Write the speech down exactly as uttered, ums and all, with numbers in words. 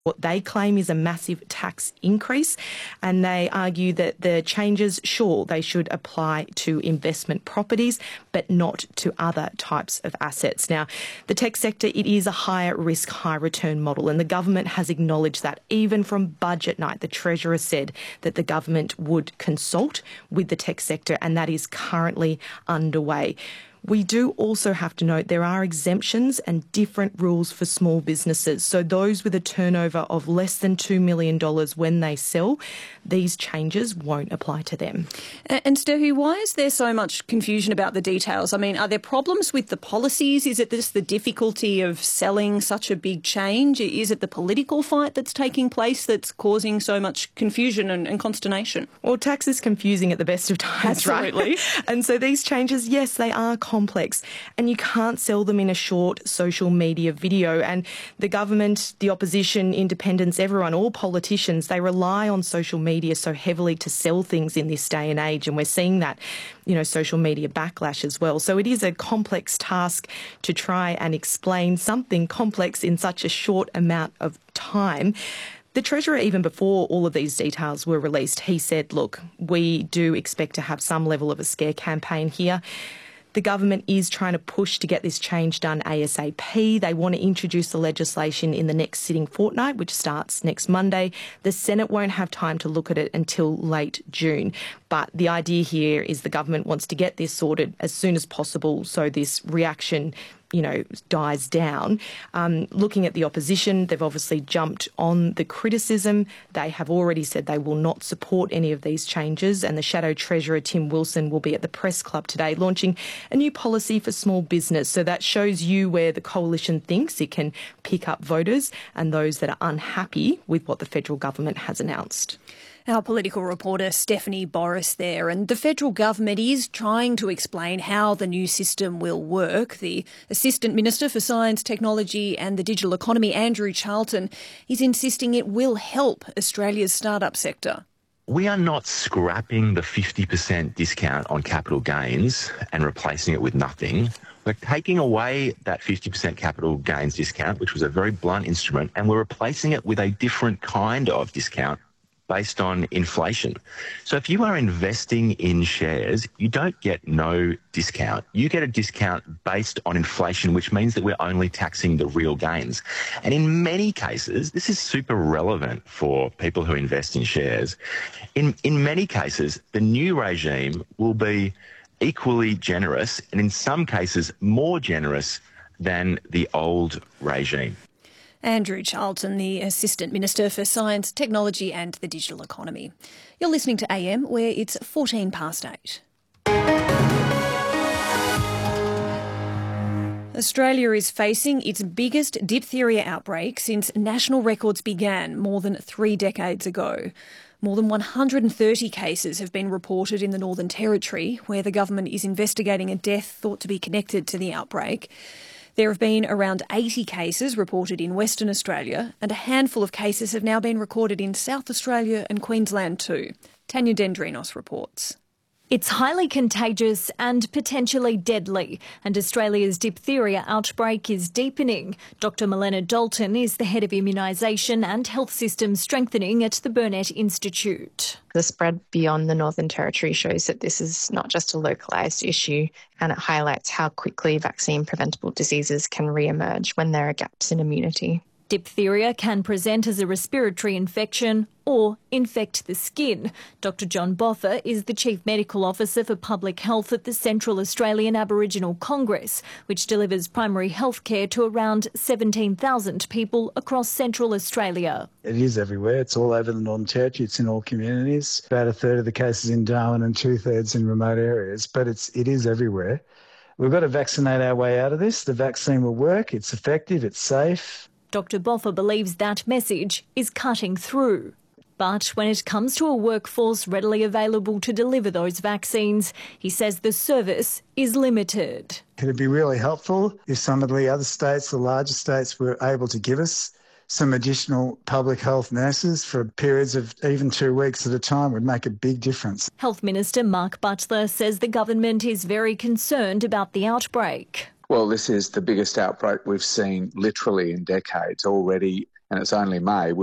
what they claim is a massive tax increase, and they argue that the changes, sure, they should apply to investment properties, but not to other types of assets. Now, the tech sector, it is a higher risk, high return model, and the government has acknowledged that. Even from budget night, the Treasurer said that the government would consult with the tech sector, and that is currently underway. We do also have to note there are exemptions and different rules for small businesses. So those with a turnover of less than two million dollars when they sell, these changes won't apply to them. And Steffi, why is there so much confusion about the details? I mean, are there problems with the policies? Is it just the difficulty of selling such a big change? Is it the political fight that's taking place that's causing so much confusion and, and consternation? Well, tax is confusing at the best of times, Absolutely. right? And so these changes, yes, they are complex, and you can't sell them in a short social media video. And the government, the opposition, independents, everyone, all politicians, they rely on social media so heavily to sell things in this day and age. And we're seeing that, you know, social media backlash as well. So it is a complex task to try and explain something complex in such a short amount of time. The Treasurer, even before all of these details were released, he said, look, we do expect to have some level of a scare campaign here. The government is trying to push to get this change done ASAP. They want to introduce the legislation in the next sitting fortnight, which starts next Monday. The Senate won't have time to look at it until late June. But the idea here is the government wants to get this sorted as soon as possible so this reaction, you know, dies down. Um, looking at the opposition, they've obviously jumped on the criticism. They have already said they will not support any of these changes, and the Shadow Treasurer, Tim Wilson, will be at the Press Club today launching a new policy for small business. So that shows you where the coalition thinks it can pick up voters and those that are unhappy with what the federal government has announced. Our political reporter Stephanie Boris there, and the federal government is trying to explain how the new system will work. The Assistant Minister for Science, Technology and the Digital Economy, Andrew Charlton, is insisting it will help Australia's startup sector. We are not scrapping the fifty percent discount on capital gains and replacing it with nothing. We're taking away that fifty percent capital gains discount, which was a very blunt instrument, and we're replacing it with a different kind of discount based on inflation. So if you are investing in shares, you don't get no discount. You get a discount based on inflation, which means that we're only taxing the real gains. And in many cases, this is super relevant for people who invest in shares. In, in many cases, the new regime will be equally generous, and in some cases more generous than the old regime. Andrew Charlton, the Assistant Minister for Science, Technology and the Digital Economy. You're listening to A M, where it's fourteen past eight. Australia is facing its biggest diphtheria outbreak since national records began more than three decades ago. More than one hundred thirty cases have been reported in the Northern Territory, where the government is investigating a death thought to be connected to the outbreak. There have been around eighty cases reported in Western Australia, and a handful of cases have now been recorded in South Australia and Queensland too. Tanya Dendrinos reports. It's highly contagious and potentially deadly, and Australia's diphtheria outbreak is deepening. Doctor Milena Dalton is the head of immunisation and health system strengthening at the Burnet Institute. The spread beyond the Northern Territory shows that this is not just a localised issue, and it highlights how quickly vaccine-preventable diseases can re-emerge when there are gaps in immunity. Diphtheria can present as a respiratory infection or infect the skin. Doctor John Boffa is the Chief Medical Officer for Public Health at the Central Australian Aboriginal Congress, which delivers primary health care to around seventeen thousand people across Central Australia. It is everywhere. It's all over the Northern Territory. It's in all communities. About a third of the cases in Darwin and two-thirds in remote areas, but it's, it is everywhere. We've got to vaccinate our way out of this. The vaccine will work. It's effective. It's safe. Doctor Boffa believes that message is cutting through. But when it comes to a workforce readily available to deliver those vaccines, he says the service is limited. It'd be really helpful if some of the other states, the larger states, were able to give us some additional public health nurses for periods of even two weeks at a time. Would make a big difference. Health Minister Mark Butler says the government is very concerned about the outbreak. Well, this is the biggest outbreak we've seen literally in decades. Already and it's only May.